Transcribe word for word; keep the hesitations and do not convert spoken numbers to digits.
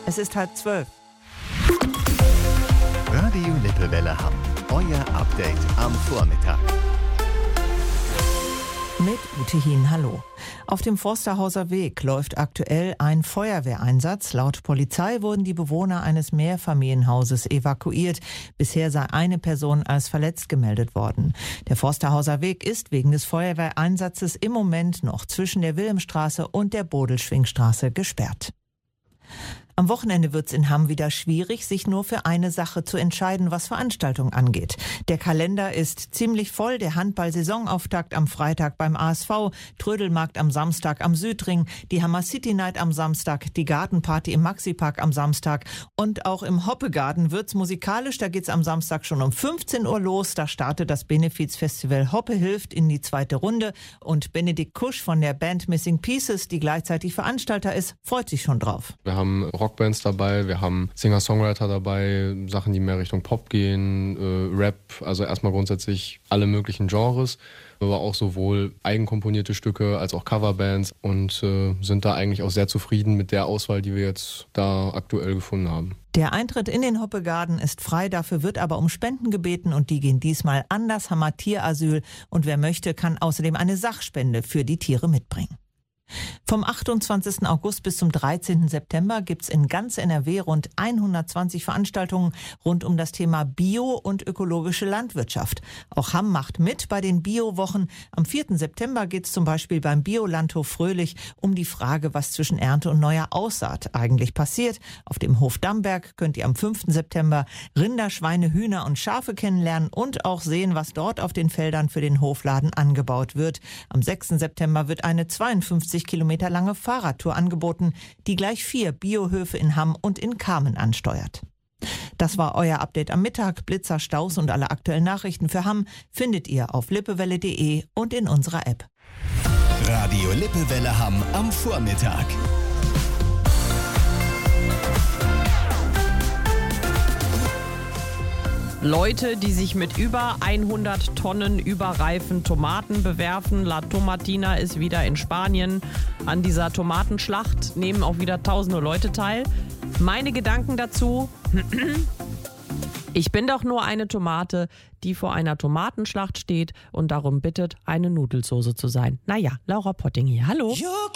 Es ist halb zwölf. Radio Lippewelle Hamm. Euer Update am Vormittag. Mit Ute Hien, hallo. Auf dem Forsterhauser Weg läuft aktuell ein Feuerwehreinsatz. Laut Polizei wurden die Bewohner eines Mehrfamilienhauses evakuiert. Bisher sei eine Person als verletzt gemeldet worden. Der Forsterhauser Weg ist wegen des Feuerwehreinsatzes im Moment noch zwischen der Wilhelmstraße und der Bodelschwingstraße gesperrt. Am Wochenende wird es in Hamm wieder schwierig, sich nur für eine Sache zu entscheiden, was Veranstaltungen angeht. Der Kalender ist ziemlich voll. Der Handball-Saisonauftakt am Freitag beim A S V, Trödelmarkt am Samstag am Südring, die Hammer City Night am Samstag, die Gartenparty im Maxipark am Samstag und auch im Hoppegarten wird's musikalisch. Da geht's am Samstag schon um fünfzehn Uhr los. Da startet das Benefizfestival Hoppe hilft in die zweite Runde und Benedikt Kusch von der Band Missing Pieces, die gleichzeitig Veranstalter ist, freut sich schon drauf. Wir haben Rockbands dabei, wir haben Singer-Songwriter dabei, Sachen, die mehr Richtung Pop gehen, äh, Rap, also erstmal grundsätzlich alle möglichen Genres, aber auch sowohl eigenkomponierte Stücke als auch Coverbands und äh, sind da eigentlich auch sehr zufrieden mit der Auswahl, die wir jetzt da aktuell gefunden haben. Der Eintritt in den Hoppegarten ist frei, dafür wird aber um Spenden gebeten und die gehen diesmal an das Hammer Tierasyl und wer möchte, kann außerdem eine Sachspende für die Tiere mitbringen. Vom achtundzwanzigsten August bis zum dreizehnten September gibt's in ganz N R W rund hundertzwanzig Veranstaltungen rund um das Thema Bio- und ökologische Landwirtschaft. Auch Hamm macht mit bei den Bio-Wochen. Am vierten September geht's zum Beispiel beim Biolandhof Fröhlich um die Frage, was zwischen Ernte und neuer Aussaat eigentlich passiert. Auf dem Hof Damberg könnt ihr am fünften September Rinder, Schweine, Hühner und Schafe kennenlernen und auch sehen, was dort auf den Feldern für den Hofladen angebaut wird. Am sechsten September wird eine zweiundfünfzig Kilometer lange Fahrradtour angeboten, die gleich vier Biohöfe in Hamm und in Kamen ansteuert. Das war euer Update am Mittag. Blitzer, Staus und alle aktuellen Nachrichten für Hamm findet ihr auf lippewelle punkt de und in unserer App. Radio Lippewelle Hamm am Vormittag. Leute, die sich mit über hundert Tonnen überreifen Tomaten bewerfen. La Tomatina ist wieder in Spanien. An dieser Tomatenschlacht nehmen auch wieder tausende Leute teil. Meine Gedanken dazu: Ich bin doch nur eine Tomate, die vor einer Tomatenschlacht steht und darum bittet, eine Nudelsoße zu sein. Naja, Laura Potting hier. Hallo.